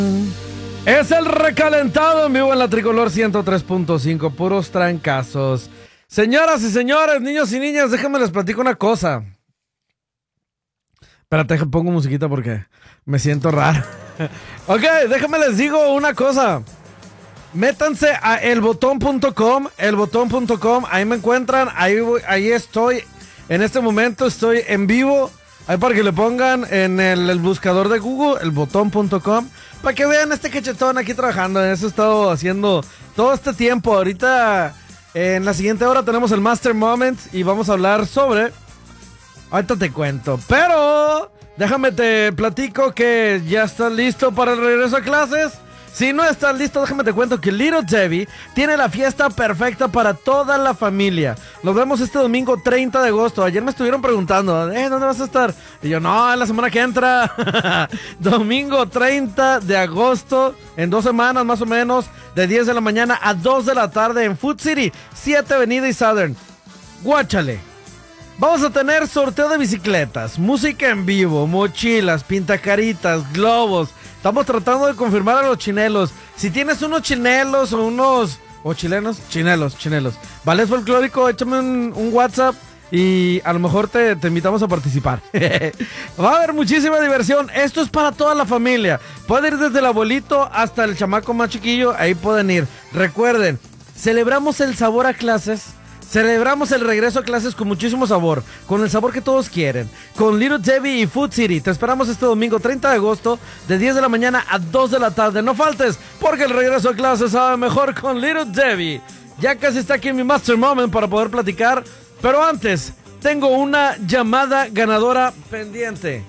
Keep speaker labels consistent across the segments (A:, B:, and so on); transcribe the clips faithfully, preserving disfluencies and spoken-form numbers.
A: Es el recalentado en vivo en la Tricolor ciento tres punto cinco, puros trancazos. Señoras y señores, niños y niñas, déjenme les platico una cosa. Espérate, pongo musiquita porque me siento raro. Ok, déjenme les digo una cosa. Métanse a elbotón punto com, elbotón punto com, ahí me encuentran, ahí, ahí estoy. En este momento estoy en vivo. Ahí para que le pongan en el, el buscador de Google, elbotón punto com, para que vean este cachetón aquí trabajando. Eso he estado haciendo todo este tiempo. Ahorita, en la siguiente hora tenemos el Master Moment y vamos a hablar sobre... Ahorita te cuento, pero déjame te platico que ya estás listo para el regreso a clases. Si no estás listo, déjame te cuento que Little Debbie tiene la fiesta perfecta para toda la familia. Nos vemos este domingo treinta de agosto. Ayer me estuvieron preguntando, eh, ¿dónde vas a estar? Y yo, no, en la semana que entra. Domingo treinta de agosto, en dos semanas más o menos, de diez de la mañana a dos de la tarde en Food City, siete Avenida y Southern. Guáchale. Vamos a tener sorteo de bicicletas, música en vivo, mochilas, pintacaritas, globos. Estamos tratando de confirmar a los chinelos. Si tienes unos chinelos o unos... ¿O chilenos? Chinelos, chinelos. Ballet folclórico, échame un, un WhatsApp y a lo mejor te, te invitamos a participar. Va a haber muchísima diversión. Esto es para toda la familia. Pueden ir desde el abuelito hasta el chamaco más chiquillo. Ahí pueden ir. Recuerden, celebramos el sabor a clases. Celebramos el regreso a clases con muchísimo sabor, con el sabor que todos quieren, con Little Debbie y Food City. Te esperamos este domingo treinta de agosto, de diez de la mañana a dos de la tarde. No faltes, porque el regreso a clases sabe mejor con Little Debbie. Ya casi está aquí mi Master Moment para poder platicar, pero antes, tengo una llamada ganadora pendiente.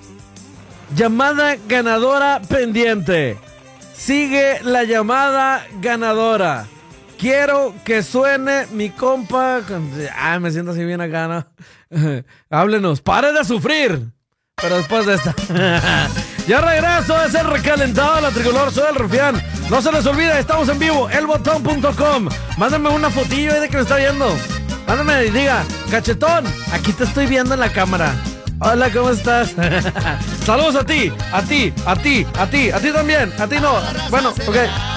A: Llamada ganadora pendiente. Sigue la llamada ganadora. Quiero que suene mi compa. Ah, me siento así bien acá, ¿no? Háblenos, pare de sufrir. Pero después de esta. Ya regreso, es el recalentado de la Tricolor, soy el Rufián. No se les olvide, estamos en vivo, elbotón punto com. Mándenme una fotillo ahí de que me está viendo. Mándame y diga, cachetón, aquí te estoy viendo en la cámara. Hola, ¿cómo estás? Saludos a ti, a ti, a ti, a ti, a ti también, a ti no. Bueno, ok.